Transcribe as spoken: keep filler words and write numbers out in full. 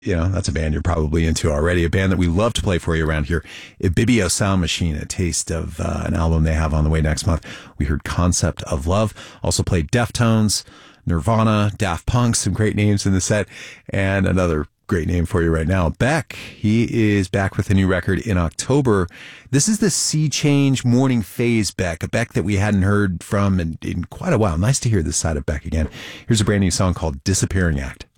You know, that's a band you're probably into already. A band that we love to play for you around here. Ibibio Sound Machine, a taste of uh, an album they have on the way next month. We heard Concept of Love. Also played Deftones, Nirvana, Daft Punk, some great names in the set. And another great name for you right now, Beck. He is back with a new record in October. This is the Sea Change Morning Phase Beck, a Beck that we hadn't heard from in, in quite a while. Nice to hear this side of Beck again. Here's a brand new song called Disappearing Act.